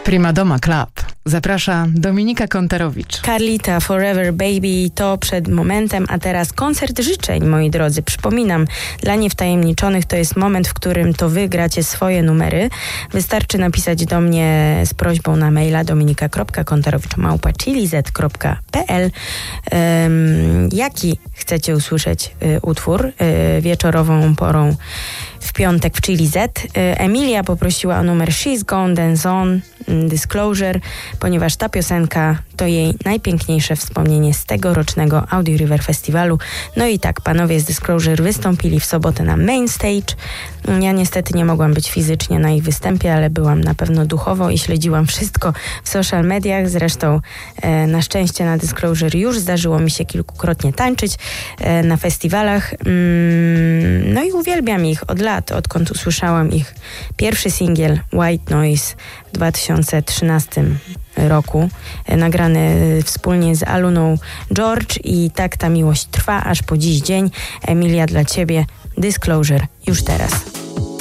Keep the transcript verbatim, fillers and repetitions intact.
Primadoma Club. Zaprasza Dominika Kontarowicz. Carlita, Forever Baby to przed momentem, a teraz koncert życzeń, moi drodzy. Przypominam, dla niewtajemniczonych to jest moment, w którym to wy gracie swoje numery. Wystarczy napisać do mnie z prośbą na maila dominika kropka kontarowicz małpa chili z kropka p l um, jaki chcecie usłyszeć y, utwór y, wieczorową porą w piątek w Chili Z. Emilia poprosiła o numer She's Gone Dance On, Disclosure, ponieważ ta piosenka to jej najpiękniejsze wspomnienie z tegorocznego Audi River Festiwalu. No i tak, panowie z Disclosure wystąpili w sobotę na Main Stage. Ja niestety nie mogłam być fizycznie na ich występie, ale byłam na pewno duchowo i śledziłam wszystko w social mediach. Zresztą e, na szczęście na Disclosure już zdarzyło mi się kilkukrotnie tańczyć e, na festiwalach. Mm, no i uwielbiam ich od lat, odkąd usłyszałam ich pierwszy singiel White Noise w dwa tysiące trzynastym roku, nagrany wspólnie z Aluną George, i tak ta miłość trwa aż po dziś dzień. Emilia, dla ciebie Disclosure już teraz.